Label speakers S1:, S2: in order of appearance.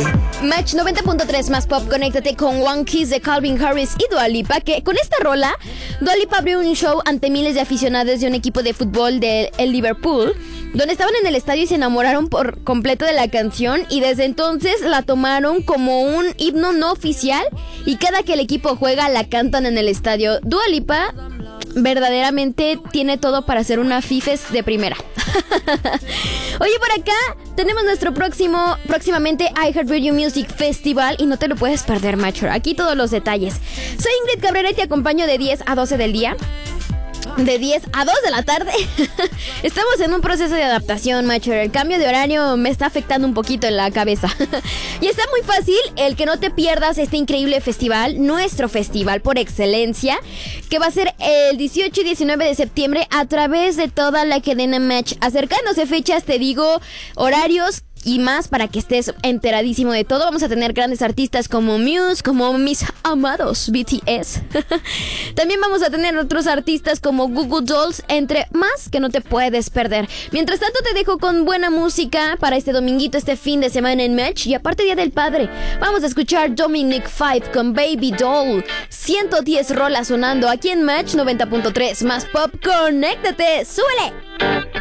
S1: Match 90.3 más pop, conéctate con One Kiss de Calvin Harris y Dua Lipa, que con esta rola, Dua Lipa abrió un show ante miles de aficionados de un equipo de fútbol de el Liverpool, donde estaban en el estadio y se enamoraron por completo de la canción, y desde entonces la tomaron como un himno no oficial, y cada que el equipo juega la cantan en el estadio. Dua Lipa verdaderamente tiene todo para ser una fifes de primera. Oye, por acá tenemos nuestro próximamente iHeartRadio Music Festival y no te lo puedes perder, macho. Aquí todos los detalles. Soy Ingrid Cabrera y te acompaño de 10 a 12 del día. De 10 a 2 de la tarde. Estamos en un proceso de adaptación, macho. El cambio de horario me está afectando un poquito en la cabeza. Y está muy fácil el que no te pierdas este increíble festival, nuestro festival por excelencia, que va a ser el 18 y 19 de septiembre a través de toda la cadena Match. Acercándose fechas, te digo horarios y más para que estés enteradísimo de todo. Vamos a tener grandes artistas como Muse, como mis amados BTS. También vamos a tener otros artistas como Google Dolls, entre más que no te puedes perder. Mientras tanto te dejo con buena música para este dominguito, este fin de semana en Match. Y aparte Día del Padre, vamos a escuchar Dominic Five con Baby Doll. 110 rolas sonando aquí en Match 90.3 más pop. Conéctate, súbele.